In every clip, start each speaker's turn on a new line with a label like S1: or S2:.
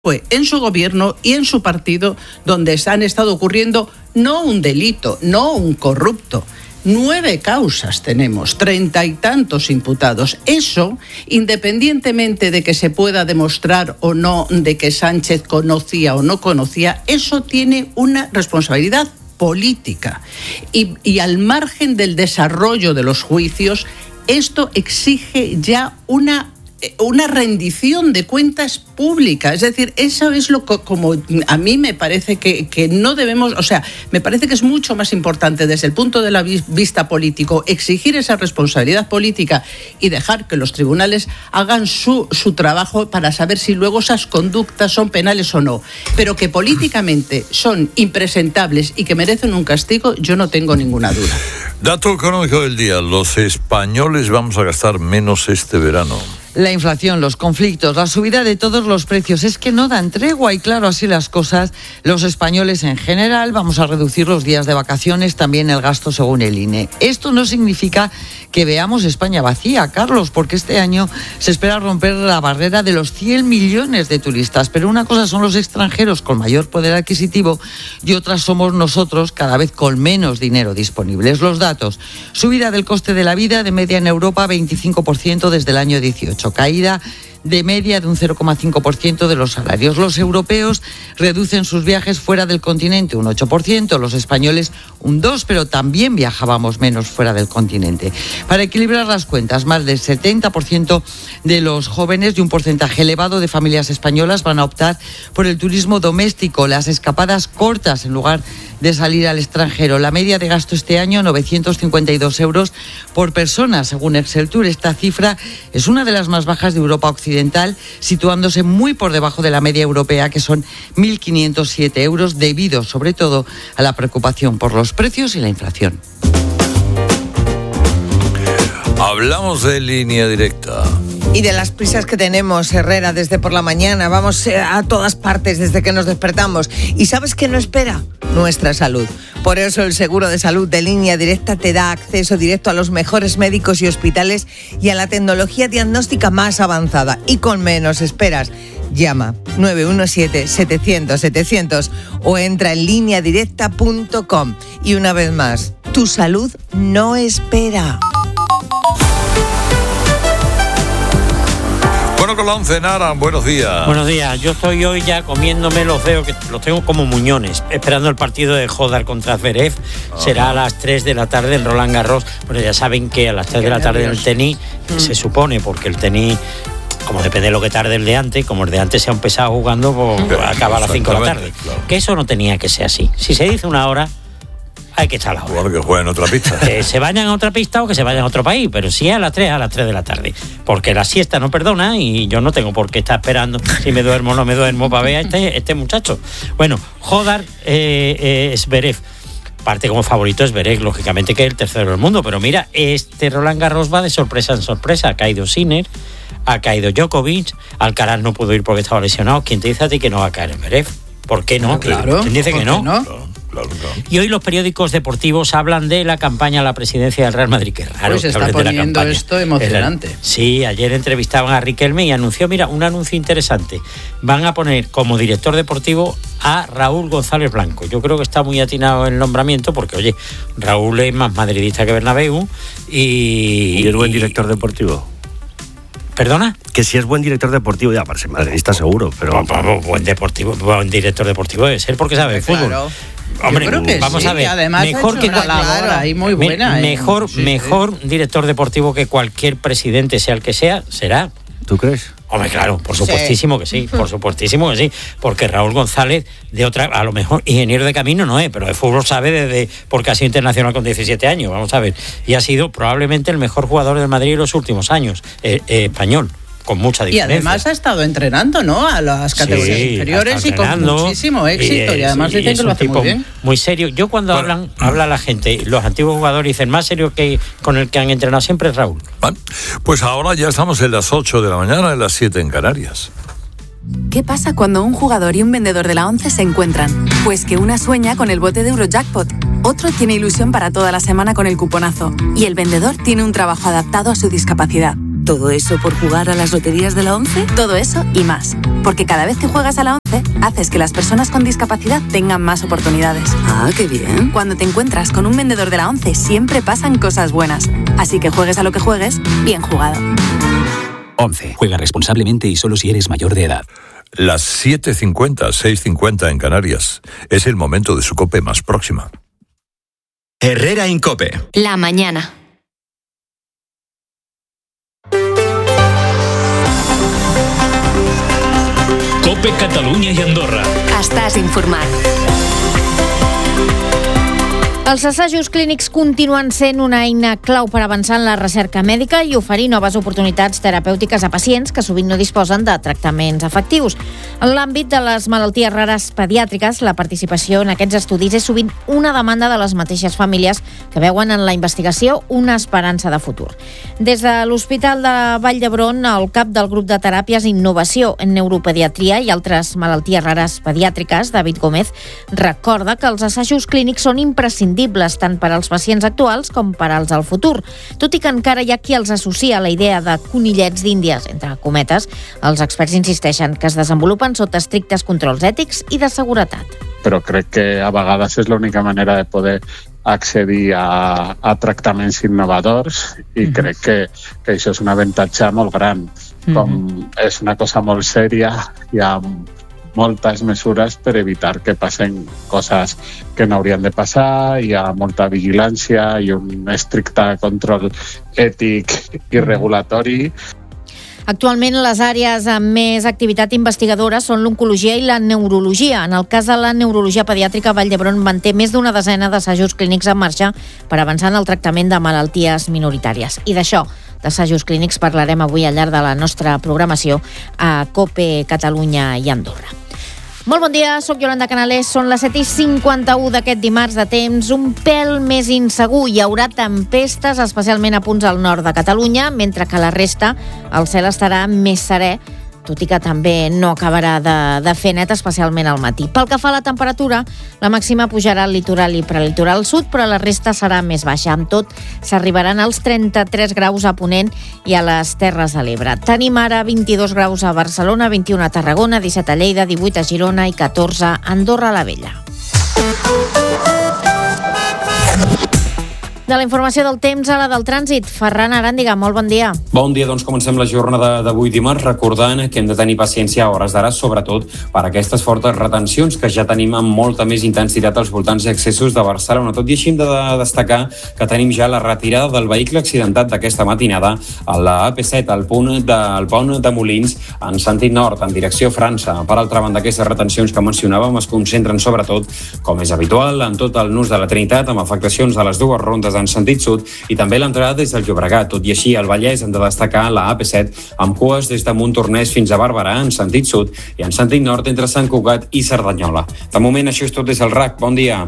S1: fue en su gobierno y en su partido donde han estado ocurriendo no un delito, no un corrupto. 9 causas tenemos, 30 y tantos imputados. Eso, independientemente de que se pueda demostrar o no de que Sánchez conocía o no conocía, eso tiene una responsabilidad política. Y al margen del desarrollo de los juicios, esto exige ya una rendición de cuentas públicas. Es decir, eso es lo que, como a mí me parece que no debemos, o sea, me parece que es mucho más importante desde el punto de la vista político exigir esa responsabilidad política y dejar que los tribunales hagan su trabajo para saber si luego esas conductas son penales o no. Pero que políticamente son impresentables y que merecen un castigo, yo no tengo ninguna duda.
S2: Dato económico del día: los españoles vamos a gastar menos este verano.
S3: La inflación, los conflictos, la subida de todos los precios, es que no dan tregua y claro, así las cosas, los españoles en general vamos a reducir los días de vacaciones, también el gasto según el INE. Esto no significa que veamos España vacía, Carlos, porque este año se espera romper la barrera de los 100 millones de turistas, pero una cosa son los extranjeros con mayor poder adquisitivo y otra somos nosotros cada vez con menos dinero disponible. Los datos: subida del coste de la vida de media en Europa 25% desde el año 18. Caída de media de un 0,5% de los salarios. Los europeos reducen sus viajes fuera del continente un 8%, los españoles un 2%, pero también viajábamos menos fuera del continente. Para equilibrar las cuentas, más del 70% de los jóvenes y un porcentaje elevado de familias españolas van a optar por el turismo doméstico, las escapadas cortas en lugar de salir al extranjero. La media de gasto este año, 952 euros por persona, según Exceltur. Esta cifra es una de las más bajas de Europa Occidental, situándose muy por debajo de la media europea, que son 1.507 euros, debido sobre todo a la preocupación por los precios y la inflación.
S2: Hablamos de Línea Directa.
S4: Y de las prisas que tenemos, Herrera, desde por la mañana. Vamos a todas partes desde que nos despertamos. ¿Y sabes qué no espera? Nuestra salud. Por eso el seguro de salud de Línea Directa te da acceso directo a los mejores médicos y hospitales y a la tecnología diagnóstica más avanzada. Y con menos esperas. Llama 917-700-700 o entra en lineadirecta.com. Y una vez más, tu salud no espera.
S2: Bueno, con la 11, Nara, buenos días.
S5: Buenos días, yo estoy hoy ya comiéndome los dedos, que los tengo como muñones, esperando el partido de Hodar contra Zverev. Será a las 3 de la tarde en Roland Garros. Bueno, ya saben que a las 3 de la tarde en el tenis, se supone, porque el tenis, como depende de lo que tarde el de antes, como el de antes se ha empezado jugando, pues acaba a las 5 de la tarde. Claro. Que eso no tenía que ser así. Si se dice una hora, hay que echar la hora.
S2: Bueno, que jueguen otra pista.
S5: Que se vayan a otra pista o que se vayan a otro país, pero si es a las 3 de la tarde. Porque la siesta no perdona y yo no tengo por qué estar esperando si me duermo o no me duermo para ver a este muchacho. Bueno, Hodar, Zverev. Parte como favorito es Zverev, lógicamente, que es el tercero del mundo. Pero mira, este Roland Garros va de sorpresa en sorpresa. Ha caído Sinner, ha caído Djokovic, Alcaraz no pudo ir porque estaba lesionado. ¿Quién te dice a ti que no va a caer Zverev? ¿Por qué no?
S1: Claro.
S5: ¿Quién dice que no?
S2: Claro.
S5: Y hoy los periódicos deportivos hablan de la campaña a la presidencia del Real Madrid. Qué raro.
S1: Pues se está poniendo esto emocionante.
S5: Sí, ayer entrevistaban a Riquelme y anunció, mira, un anuncio interesante. Van a poner como director deportivo a Raúl González Blanco. Yo creo que está muy atinado el nombramiento porque, oye, Raúl es más madridista que Bernabéu y
S6: es buen director deportivo.
S5: ¿Perdona?
S6: Que si es buen director deportivo, ya parece madridista seguro, pero...
S5: Buen director deportivo debe ser porque sabe de fútbol.
S1: Claro.
S5: Hombre,
S1: yo creo que
S5: vamos
S1: sí,
S5: a ver,
S1: además
S5: mejor que
S1: una labor ahí muy buena.
S5: Mejor director deportivo que cualquier presidente, sea el que sea, será.
S6: ¿Tú crees?
S5: Hombre, claro, por supuestísimo que sí, porque Raúl González, a lo mejor ingeniero de camino no es, pero de fútbol sabe porque ha sido internacional con 17 años, vamos a ver, y ha sido probablemente el mejor jugador del Madrid en los últimos años, español. Con mucha diferencia.
S1: Y además ha estado entrenando, ¿no? A las categorías inferiores y con muchísimo éxito. Y además dicen que lo hace muy bien.
S5: Muy serio. Yo cuando habla la gente, los antiguos jugadores dicen más serio que con el que han entrenado siempre es Raúl.
S2: Bueno, pues ahora ya estamos en las 8 de la mañana, en las 7 en Canarias.
S7: ¿Qué pasa cuando un jugador y un vendedor de la 11 se encuentran? Pues que una sueña con el bote de Eurojackpot, otro tiene ilusión para toda la semana con el cuponazo y el vendedor tiene un trabajo adaptado a su discapacidad. ¿Todo eso por jugar a las loterías de la 11? Todo eso y más. Porque cada vez que juegas a la 11, haces que las personas con discapacidad tengan más oportunidades.
S8: Ah, qué bien.
S7: Cuando te encuentras con un vendedor de la 11, siempre pasan cosas buenas. Así que juegues a lo que juegues, bien jugado.
S9: 11. Juega responsablemente y solo si eres mayor de edad.
S2: Las 7:50, 6:50 en Canarias. Es el momento de su COPE más próxima.
S9: Herrera Incope.
S8: La mañana.
S10: COPE Catalunya i Andorra.
S8: Estàs informat.
S11: Els assajos clínics continuen sent una eina clau per avançar en la recerca mèdica i oferir noves oportunitats terapèutiques a pacients que sovint no disposen de tractaments efectius. En l'àmbit de les malalties rares pediàtriques, la participació en aquests estudis és sovint una demanda de les mateixes famílies que veuen en la investigació una esperança de futur. Des de l'Hospital de Vall d'Hebron, el cap del grup de teràpies Innovació en Neuropediatria i altres malalties rares pediàtriques, David Gómez, recorda que els assajos clínics són imprescindibles tant per als pacients actuals com per als del futur, tot i que encara hi ha qui els associa a la idea de conillets d'Índies, entre cometes. Els experts insisteixen que es desenvolupen sota estrictes controls ètics i de seguretat.
S12: Però crec que a vegades és l'única manera de poder accedir a tractaments innovadors i crec que això és un avantatge molt gran. Com és una cosa molt sèria, hi ha moltes mesures per evitar que passen coses que no haurien de passar, hi ha molta vigilància i un estricte control ètic i regulatori.
S11: Actualment, les àrees amb més activitat investigadora són l'oncologia i la neurologia. En el cas de la neurologia pediàtrica, Vall d'Hebron manté més d'una desena d'assajos clínics en marxa per avançar en el tractament de malalties minoritàries. I d'això, d'assajos clínics, parlarem avui al llarg de la nostra programació a COPE Catalunya i Andorra. Molt bon dia, soc Yolanda Canalés, són les 7:51 d'aquest dimarts de temps, un pèl més insegur. Hi haurà tempestes, especialment a punts al nord de Catalunya, mentre que a la resta el cel estarà més serè, tot i que també no acabarà de fer net, especialment al matí. Pel que fa a la temperatura, la màxima pujarà al litoral i prelitoral sud, però la resta serà més baixa. Amb tot, s'arribaran als 33 graus a Ponent i a les Terres de l'Ebre. Tenim ara 22 graus a Barcelona, 21 a Tarragona, 17 a Lleida, 18 a Girona i 14 a Andorra la Vella. De la informació del temps a la del trànsit, Ferran Aràndiga, molt bon dia.
S13: Bon dia, doncs comencem la jornada d'avui dimarts recordant que hem de tenir paciència a hores d'ara, sobretot per aquestes fortes retencions que ja tenim amb molta més intensitat als voltants i accessos de Barcelona. Tot i així hem de destacar que tenim ja la retirada del vehicle accidentat d'aquesta matinada a la AP7, al punt del pont de Molins, en sentit nord, en direcció a França. Per altra banda, aquestes retencions que mencionàvem es concentren sobretot, com és habitual, en tot el nus de la Trinitat, amb afectacions a les dues rondes en sentit sud i també l'entrada des del Llobregat. Tot i així, al Vallès hem de destacar la AP7 amb cues des de Montornès fins a Barberà en sentit sud i en sentit nord entre Sant Cugat i Cerdanyola. De moment, això és tot des del RAC. Bon dia.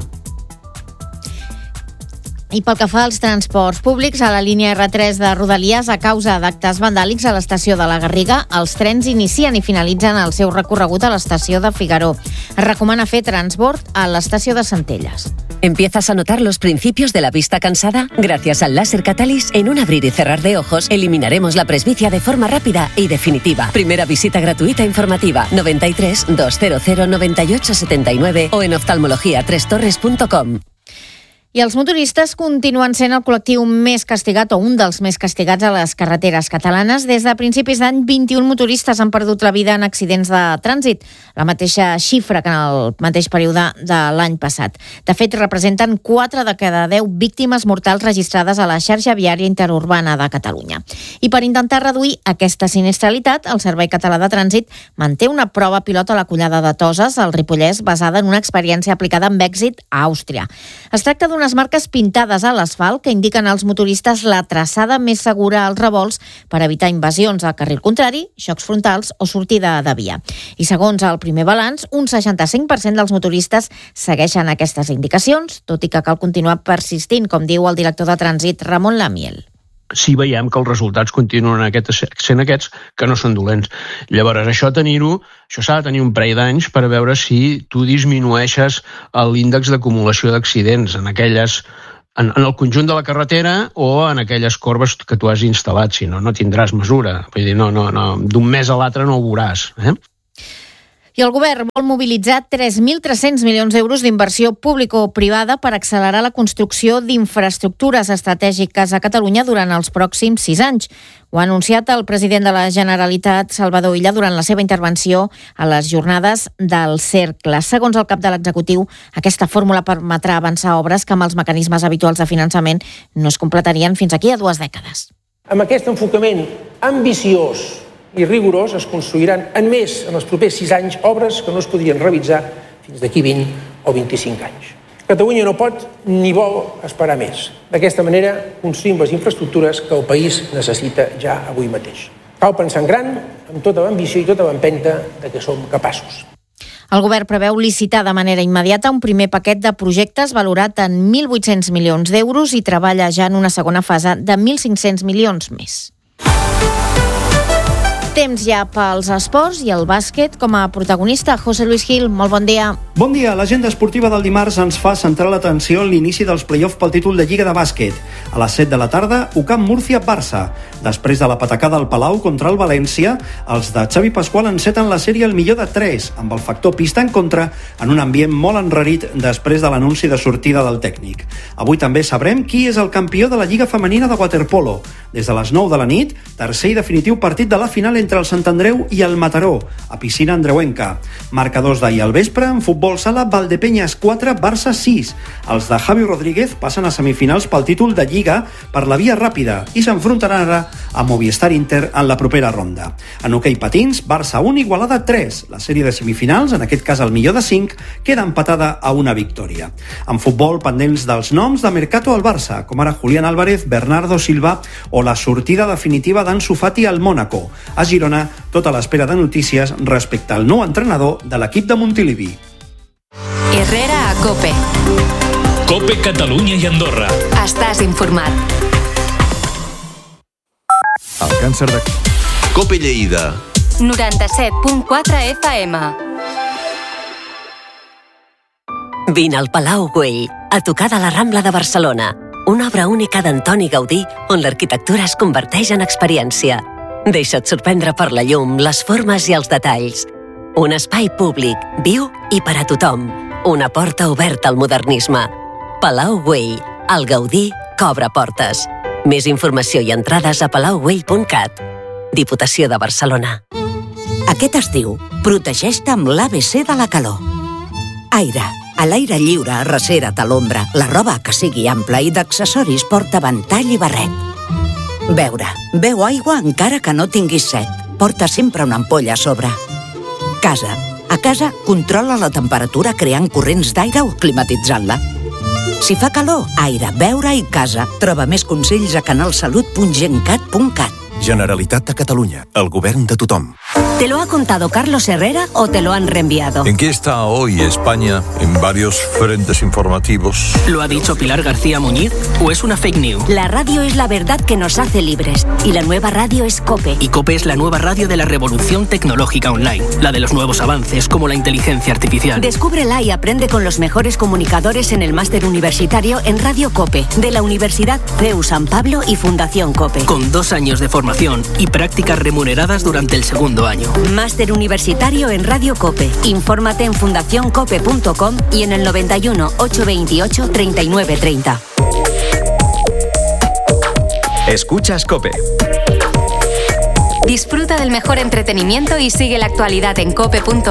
S11: I pel que fa als transports públics, a la línia R3 de Rodalies, a causa d'actes vandàlics a l'estació de la Garriga, els trens inicien i finalitzen el seu recorregut a l'estació de Figaró. Es recomana fer transbord a l'estació de Centelles.
S14: ¿Empiezas a notar los principios de la vista cansada? Gracias al láser Catalyst, en un abrir y cerrar de ojos, eliminaremos la presbicia de forma rápida y definitiva. Primera visita gratuita informativa, 93 200 98 79 o en oftalmologia3torres.com.
S11: I els motoristes continuen sent el col·lectiu més castigat o un dels més castigats a les carreteres catalanes. Des de principis d'any, 21 motoristes han perdut la vida en accidents de trànsit, la mateixa xifra que en el mateix període de l'any passat. De fet, representen 4 de cada 10 víctimes mortals registrades a la xarxa viària interurbana de Catalunya. I per intentar reduir aquesta sinistralitat, el Servei Català de Trànsit manté una prova pilot a la Collada de Toses, al Ripollès, basada en una experiència aplicada amb èxit a Àustria. Es tracta d'unes marques pintades a l'asfalt que indiquen als motoristes la traçada més segura als revolts per evitar invasions al carril contrari, xocs frontals o sortida de via. I segons el primer balanç, un 65% dels motoristes segueixen aquestes indicacions, tot i que cal continuar persistint, com diu el director de Trànsit, Ramon Lamiel.
S15: Sí veiem que els resultats continuen sent aquests que no són dolents. Llavors, això s'ha de tenir un parell d'anys per veure si tu disminueixes l'índex d'acumulació d'accidents en el conjunt de la carretera o en aquelles corbes que tu has instal·lat, si no, no tindràs mesura. Vull dir, no, d'un mes a l'altre no ho veuràs.
S11: I el govern vol mobilitzar 3.300 milions d'euros d'inversió público-privada per accelerar la construcció d'infraestructures estratègiques a Catalunya durant els pròxims 6 anys. Ho ha anunciat el president de la Generalitat, Salvador Illa, durant la seva intervenció a les jornades del Cercle. Segons el cap de l'executiu, aquesta fórmula permetrà avançar obres que amb els mecanismes habituals de finançament no es completarien fins aquí a 2 dècades.
S16: Amb aquest enfocament ambiciós i rigorós es construiran en els propers 6 anys obres que no es podrien realitzar fins d'aquí 20 o 25 anys. Catalunya no pot ni vol esperar més. D'aquesta manera construïm les infraestructures que el país necessita ja avui mateix. Cal pensar en gran, amb tota l'ambició i tota l'empenta de què som capaços.
S11: El govern preveu licitar de manera immediata un primer paquet de projectes valorat en 1.800 milions d'euros i treballa ja en una segona fase de 1.500 milions més. Temps ja pels esports i el bàsquet com a protagonista. José Luis Gil, molt bon dia.
S17: Bon dia. L'agenda esportiva del dimarts ens fa centrar l'atenció en l'inici dels play-off pel títol de Lliga de bàsquet. A les 7 de la tarda, UCAM Múrcia-Barça. Després de la patacada al Palau contra el València, els de Xavi Pasqual enceten la sèrie al millor de 3, amb el factor pista en contra, en un ambient molt enrarit després de l'anunci de sortida del tècnic. Avui també sabrem qui és el campió de la Lliga Femenina de waterpolo. Des de les 9 de la nit, tercer i definitiu partit de la final entre el Sant Andreu i el Mataró, a piscina andreuenca. Marcadors d'ahir al vespre, en futbol sala, Valdepeñas 4, Barça 6. Els de Javi Rodríguez passen a semifinals pel títol de Lliga per la via ràpida i s'enfrontaran ara a Movistar Inter en la propera ronda. En hoquei patins, Barça 1, Igualada 3. La sèrie de semifinals, en aquest cas el millor de 5, queda empatada a una victòria. En futbol, pendents dels noms de Mercato al Barça, com ara Julián Álvarez, Bernardo Silva o la sortida definitiva d'Ansu Fati al Mónaco. A Girona, tota l'espera de notícies respecte al nou entrenador de l'equip de Montilivi.
S8: Herrera a COPE.
S10: COPE Catalunya i Andorra.
S8: Estàs informat.
S18: El càncer de... COPE Lleida.
S8: 97.4 FM.
S14: Vine al Palau Güell, a tocar de la Rambla de Barcelona. Una obra única d'Antoni Gaudí, on l'arquitectura es converteix en experiència. Deixa't sorprendre per la llum, les formes i els detalls. Un espai públic, viu i per a tothom. Una porta oberta al modernisme. Palau Güell, el Gaudí que obre portes. Més informació i entrades a palaugüell.cat. Diputació de Barcelona.
S19: Aquest estiu, protegeix-te amb l'ABC de la calor. Aire. A l'aire lliure, arrecera't a l'ombra. La roba que sigui ampla i d'accessoris porta ventall i barret. Beure. Beu aigua encara que no tinguis set. Porta sempre una ampolla a sobre. Casa. A casa, controla la temperatura creant corrents d'aire o climatitzant-la. Si fa calor, aire, beure i casa. Troba més consells a canalsalut.gencat.cat.
S18: Generalitat de Catalunya, el govern de tothom.
S19: ¿Te lo ha contado Carlos Herrera o te lo han reenviado?
S2: ¿En qué está hoy España en varios frentes informativos?
S9: ¿Lo ha dicho Pilar García Muñiz o es una fake news?
S19: La radio es la verdad que nos hace libres y la nueva radio es COPE.
S9: Y COPE es la nueva radio de la revolución tecnológica online, la de los nuevos avances como la inteligencia artificial.
S19: Descúbrela y aprende con los mejores comunicadores en el máster universitario en Radio COPE de la Universidad CEU San Pablo y Fundación COPE.
S9: Con 2 años de formación y prácticas remuneradas durante el segundo año.
S19: Máster universitario en Radio COPE. Infórmate en fundacioncope.com y en el 91 828 3930.
S18: Escuchas COPE.
S8: Disfruta del mejor entretenimiento y sigue la actualidad en cope.es